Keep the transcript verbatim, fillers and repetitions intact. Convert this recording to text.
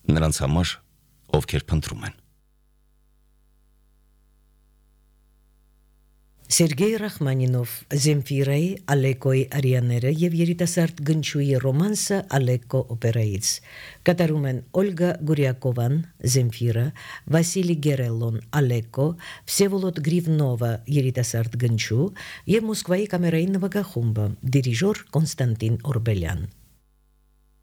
նրանց համար, ովքեր փնտրում են։ Սերգեյ Ռախմանինով Զենֆիրայի, Ալեկոյի արիաները և երիտասարդ գնչուի ռոմանսը Ալեկո օպերայից։ Կատարում են Օլգա Գուրյակովան, Զենֆիրը, Վասիլի Գերելոն, Ալեկո, Վսևոլոդ Գրիվնովը, երիտասարդ գնչու և Մոսկվայի կամերային նվագախումբը, դիրիժոր Կոնստանտին Օրբելյան։